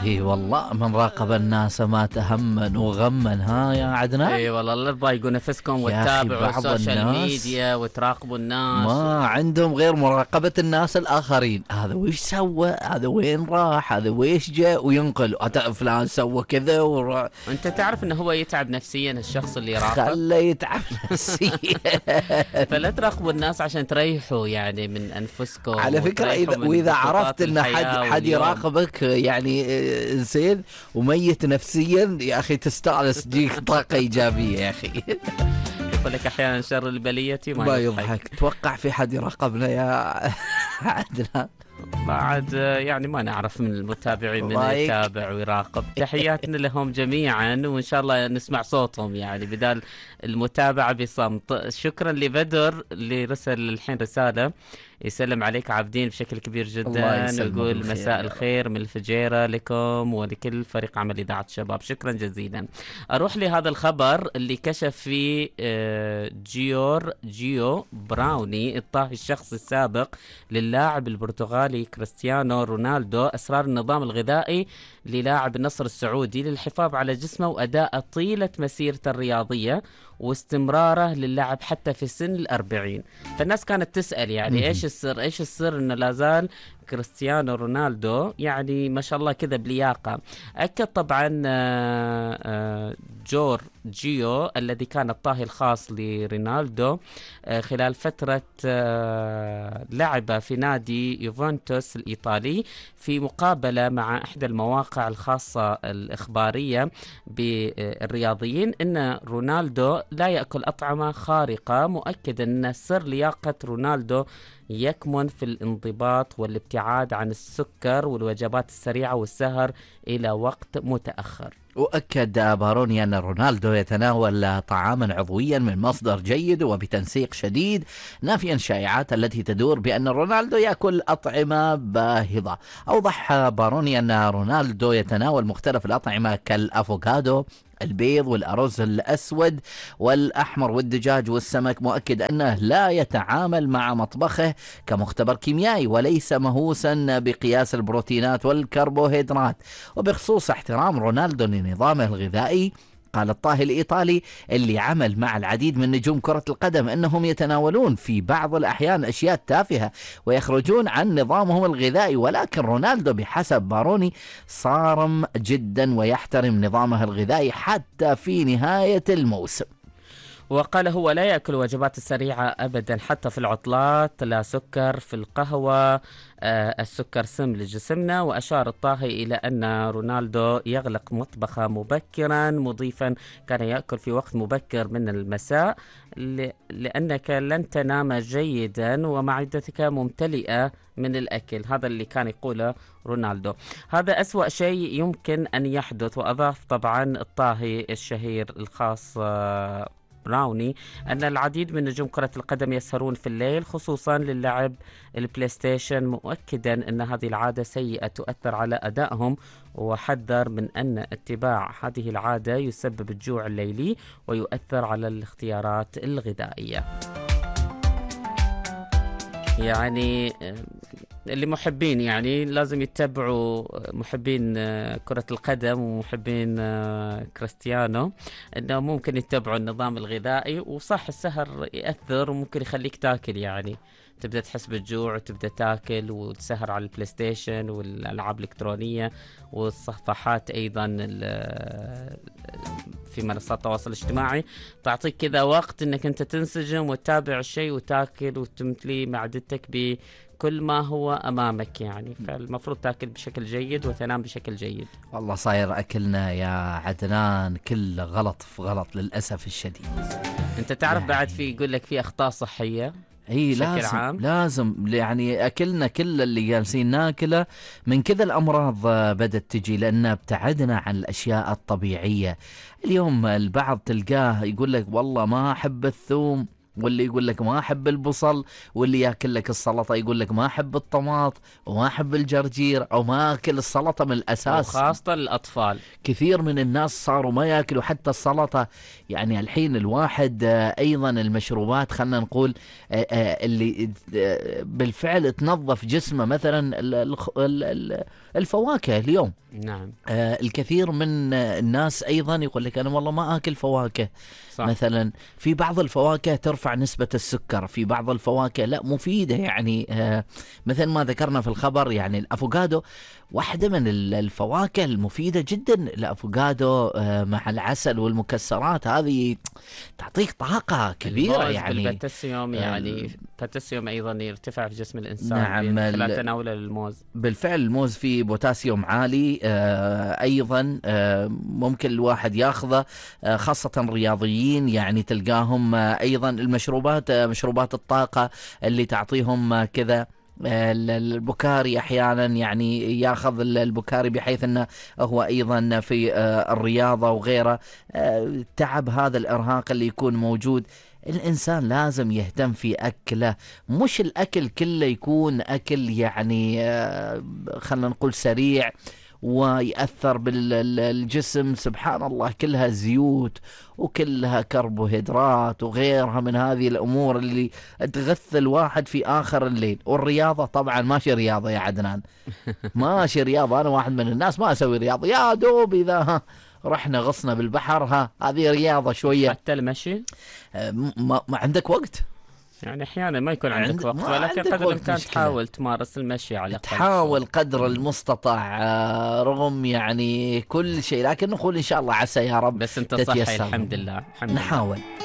اي والله من راقب الناس مات هما وغما، ها يا عدنان؟ اي والله لا تضايقوا نفسكم يا أخي وتتابعوا بعض السوشيال الناس ميديا وتراقبوا الناس. ما عندهم غير مراقبة الناس الآخرين، هذا ويش سوى، هذا وين راح، هذا ويش جاء، وينقل فلان سوى كذا انت تعرف انه هو يتعب نفسيا الشخص اللي يراقب، خله يتعب نفسيا. فلا تراقبوا الناس عشان تريحوا يعني من انفسكم. على فكرة وإذا عرفت ان حد يراقبك يعني زين وميت نفسيا، يا اخي تستانس، تجيك طاقة ايجابية يا اخي. يقول لك احيانا شر البلية ما يضحك. توقع في حد يراقبنا يا عدنان؟ بعد يعني ما نعرف من المتابعين من يتابع ويراقب. تحياتنا لهم جميعا، وإن شاء الله نسمع صوتهم يعني بدال المتابعة بصمت. شكرا لبدر اللي رسل الحين رسالة يسلم عليك عابدين بشكل كبير جدا، ويقول مساء الخير من الفجيرة لكم ولكل فريق عمل إذاعة الشباب. شكرا جزيلا. أروح لهذا الخبر اللي كشف فيه جيو براوني الطاهي الشخصي السابق للاعب البرتغالي كريستيانو رونالدو أسرار النظام الغذائي للاعب النصر السعودي للحفاظ على جسمه وأداء طيلة مسيرته الرياضية واستمراره للعب حتى في سن 40. فالناس كانت تسأل يعني ايش السر انه لازال كريستيانو رونالدو يعني ما شاء الله كذا بلياقة. أكد طبعا جيو الذي كان الطاهي الخاص لرونالدو خلال فترة لعب في نادي يوفنتوس الإيطالي في مقابلة مع إحدى المواقع الخاصة الإخبارية بالرياضيين أن رونالدو لا يأكل أطعمة خارقة، مؤكد أن سر لياقة رونالدو يكمن في الانضباط والابتعاد عن السكر والوجبات السريعة والسهر إلى وقت متأخر. وأكد باروني أن رونالدو يتناول طعاما عضويا من مصدر جيد وبتنسيق شديد، نافيا الشائعات التي تدور بأن رونالدو يأكل أطعمة باهظة. أوضح باروني أن رونالدو يتناول مختلف الأطعمة كالأفوكادو، البيض والأرز الأسود والأحمر والدجاج والسمك، مؤكد أنه لا يتعامل مع مطبخه كمختبر كيميائي وليس مهوسا بقياس البروتينات والكربوهيدرات. وبخصوص احترام رونالدو لنظامه الغذائي، قال الطاهي الإيطالي اللي عمل مع العديد من نجوم كرة القدم أنهم يتناولون في بعض الأحيان أشياء تافهة ويخرجون عن نظامهم الغذائي، ولكن رونالدو بحسب باروني صارم جدا ويحترم نظامه الغذائي حتى في نهاية الموسم. وقال هو لا يأكل وجبات السريعة أبدا حتى في العطلات، لا سكر في القهوة، السكر سم لجسمنا. وأشار الطاهي إلى أن رونالدو يغلق مطبخه مبكرا، مضيفا كان يأكل في وقت مبكر من المساء لأنك لن تنام جيدا ومعدتك ممتلئة من الأكل. هذا اللي كان يقوله رونالدو. هذا أسوأ شيء يمكن أن يحدث. وأضاف طبعا الطاهي الشهير الخاص براوني أن العديد من نجوم كرة القدم يسهرون في الليل خصوصا للعب البلاي ستيشن، مؤكدا أن هذه العادة سيئة تؤثر على أدائهم، وحذر من أن اتباع هذه العادة يسبب الجوع الليلي ويؤثر على الاختيارات الغذائية. يعني اللي محبين يعني لازم يتبعوا محبين كرة القدم ومحبين كريستيانو، انه ممكن يتبعوا النظام الغذائي. وصح السهر يأثر وممكن يخليك تاكل، يعني تبدأ تحس بالجوع وتبدأ تاكل وتسهر على البلاي ستيشن والألعاب الإلكترونية والصفحات أيضا في منصات التواصل الاجتماعي، تعطيك كذا وقت انك انت تنسجم وتتابع الشيء وتاكل وتمتلي معدتك بكل ما هو امامك يعني. فالمفروض تاكل بشكل جيد وتنام بشكل جيد. والله صاير اكلنا يا عدنان كل غلط في غلط للاسف الشديد. انت تعرف بعد في يقول لك في اخطاء صحيه. اي لازم يعني اكلنا كل اللي جالسين ناكله من كذا الامراض بدت تجي لان ابتعدنا عن الاشياء الطبيعيه. اليوم البعض تلقاه يقول لك والله ما احب الثوم، واللي يقول لك ما أحب البصل، واللي يأكل لك السلطة يقول لك ما أحب الطماط وما أحب الجرجير أو ما أكل السلطة من الأساس. وخاصة الأطفال كثير من الناس صاروا ما يأكلوا حتى السلطة. يعني الحين الواحد أيضا المشروبات خلنا نقول اللي بالفعل تنظف جسمه، مثلا الفواكه اليوم. نعم. الكثير من الناس أيضا يقول لك أنا والله ما أكل فواكه. صح. مثلا في بعض الفواكه ترفع نسبة السكر، في بعض الفواكه لا مفيدة، يعني مثل ما ذكرنا في الخبر، يعني الأفوكادو واحدة من الفواكه المفيدة جدا. الأفوكادو مع العسل والمكسرات هذه تعطيك طاقة كبيرة. يعني البوتاسيوم، يعني البوتاسيوم أيضا يرتفع في جسم الإنسان نعم من خلال تناوله للموز. بالفعل الموز فيه بوتاسيوم عالي. أيضا ممكن الواحد ياخذه، خاصة الرياضيين، يعني تلقاهم أيضا المشروبات، مشروبات الطاقة اللي تعطيهم كذا. البكاري احيانا يعني ياخذ البكاري بحيث انه هو ايضا في الرياضه وغيره. تعب هذا الارهاق اللي يكون موجود، الانسان لازم يهتم في اكله، مش الاكل كله يكون اكل يعني خلينا نقول سريع ويأثر بالجسم. سبحان الله كلها زيوت وكلها كربوهيدرات وغيرها من هذه الأمور اللي تغث الواحد في آخر الليل. والرياضة طبعا ماشي رياضة يا عدنان، ماشي رياضة. أنا واحد من الناس ما أسوي رياضة، يا دوب إذا رحنا غصنا بالبحر هذه رياضة شوية. حتى المشي ما عندك وقت، يعني أحيانا ما يكون عندك وقت، ولكن قدر الإمكان تحاول تمارس المشي على الأقل، تحاول قدر المستطاع رغم يعني كل شيء، لكن نقول إن شاء الله عسى يا رب بس أنت صحي الحمد لله. نحاول.